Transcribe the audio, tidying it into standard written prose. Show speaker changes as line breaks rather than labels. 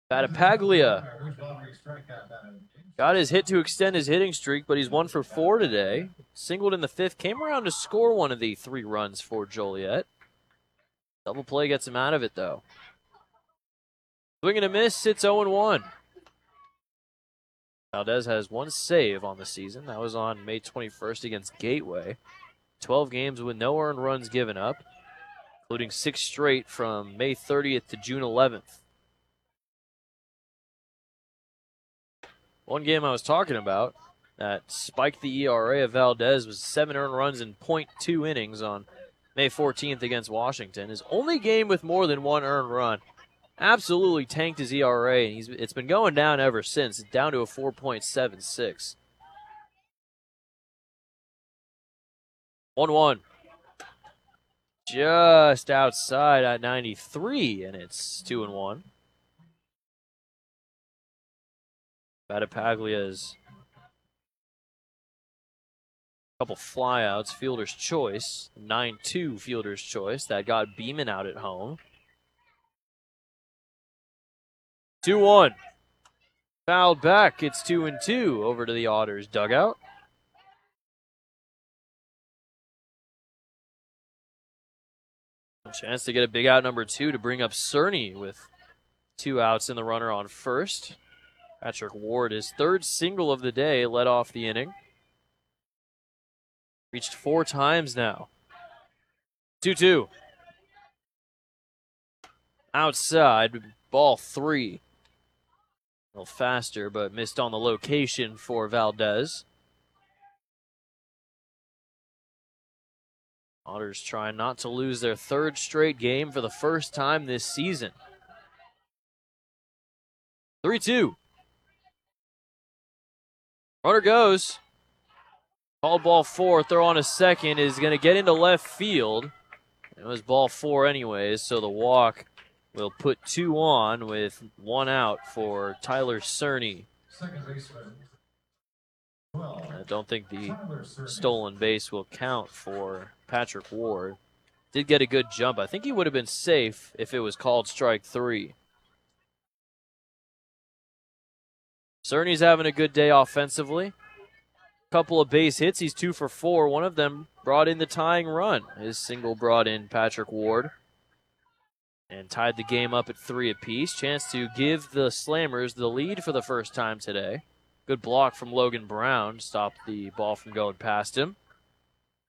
Battipaglia got his hit to extend his hitting streak, but he's 1 for 4 today. Singled in the 5th, came around to score one of the 3 runs for Joliet. Double play gets him out of it, though. Swing and a miss, it's 0-1. Valdez has 1 save on the season. That was on May 21st against Gateway. 12 games with no earned runs given up, including 6 straight from May 30th to June 11th. One game I was talking about that spiked the ERA of Valdez was 7 earned runs in .2 innings on May 14th against Washington. His only game with more than 1 earned run. Absolutely tanked his ERA, and it's been going down ever since, down to a 4.76. 1-1. Just outside at 93, and it's 2-1. Battapaglia's couple flyouts, fielder's choice, 9-2 fielder's choice. That got Beeman out at home. 2-1. Fouled back. It's 2-2 over to the Otters dugout. A chance to get a big out number 2 to bring up Cerny with 2 outs and the runner on first. Patrick Ward, his 3rd single of the day, led off the inning. Reached 4 times now. 2-2. Outside, ball 3. A little faster, but missed on the location for Valdez. Otters trying not to lose their 3rd straight game for the first time this season. 3-2. Runner goes. Called ball 4. Throw on a second is going to get into left field. It was ball 4 anyways, so the walk will put 2 on with 1 out for Tyler Cerny. I don't think the stolen base will count for Patrick Ward. Did get a good jump. I think he would have been safe if it was called strike 3. Cerny's having a good day offensively. Couple of base hits. He's 2 for 4. One of them brought in the tying run. His single brought in Patrick Ward and tied the game up at 3 apiece. Chance to give the Slammers the lead for the first time today. Good block from Logan Brown. Stopped the ball from going past him.